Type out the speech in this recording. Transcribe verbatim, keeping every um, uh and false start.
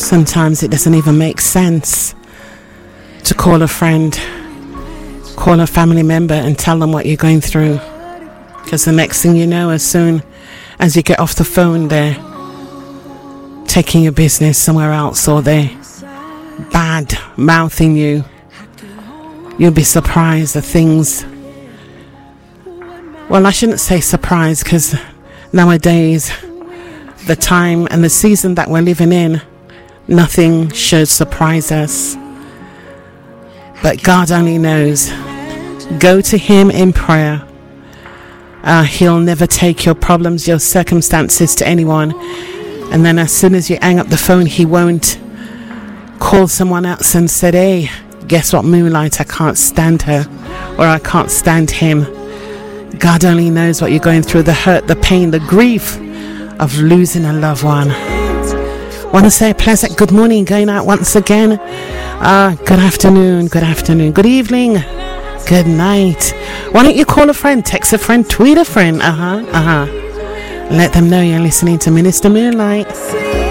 Sometimes it doesn't even make sense to call a friend, call a family member and tell them what you're going through. Because the next thing you know, as soon as you get off the phone, they're taking your business somewhere else, or they're bad mouthing you. You'll be surprised at things. Well, I shouldn't say surprised, because nowadays, the time and the season that we're living in, nothing should surprise us. But God only knows. Go to Him in prayer. Uh, he'll never take your problems, your circumstances to anyone. And then as soon as you hang up the phone, He won't call someone else and say, hey, guess what, Moonlight, I can't stand her, or I can't stand him. God only knows what you're going through, the hurt, the pain, the grief of losing a loved one. Want to say a pleasant good morning going out once again. Uh, good afternoon, good afternoon, good evening, good night. Why don't you call a friend, text a friend, tweet a friend, uh-huh, uh-huh. Let them know you're listening to Minister Moonlight.